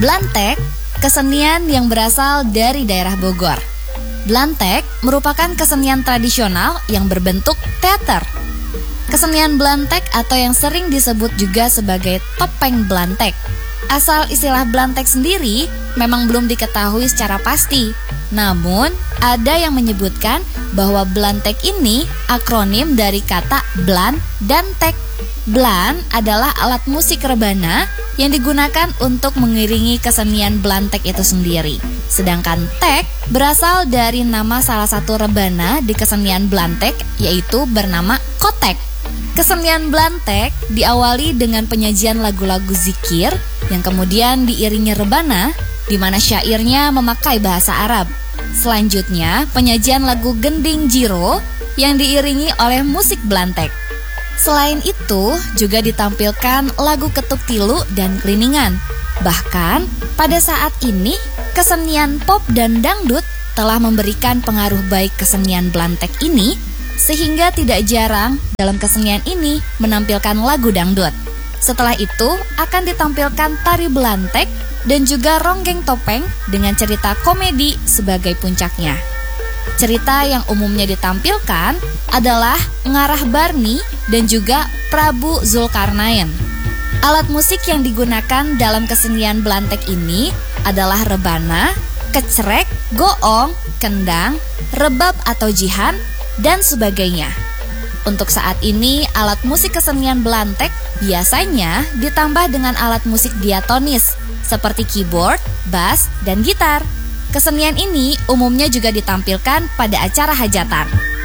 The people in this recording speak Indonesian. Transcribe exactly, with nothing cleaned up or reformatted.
Blantek, kesenian yang berasal dari daerah Bogor. Blantek merupakan kesenian tradisional yang berbentuk teater. Kesenian Blantek atau yang sering disebut juga sebagai topeng Blantek. Asal istilah Blantek sendiri memang belum diketahui secara pasti. Namun, ada yang menyebutkan bahwa Blantek ini akronim dari kata blan dan tek. Blan adalah alat musik rebana yang digunakan untuk mengiringi kesenian Blantek itu sendiri. Sedangkan tek berasal dari nama salah satu rebana di kesenian Blantek, yaitu bernama kotek. Kesenian Blantek diawali dengan penyajian lagu-lagu zikir yang kemudian diiringi rebana, di mana syairnya memakai bahasa Arab. Selanjutnya, penyajian lagu gending jiro yang diiringi oleh musik Blantek. Selain itu, juga ditampilkan lagu ketuk tilu dan kliningan. Bahkan, pada saat ini, kesenian pop dan dangdut telah memberikan pengaruh baik kesenian Blantek ini, sehingga tidak jarang dalam kesenian ini menampilkan lagu dangdut. Setelah itu, akan ditampilkan tari Blantek dan juga ronggeng topeng dengan cerita komedi sebagai puncaknya. Cerita yang umumnya ditampilkan adalah Ngarah Barni dan juga Prabu Zulkarnain. Alat musik yang digunakan dalam kesenian Blantek ini adalah rebana, kecrek, goong, kendang, rebab atau jihan, dan sebagainya. Untuk saat ini, alat musik kesenian Blantek biasanya ditambah dengan alat musik diatonis seperti keyboard, bass, dan gitar. Kesenian ini umumnya juga ditampilkan pada acara hajatan.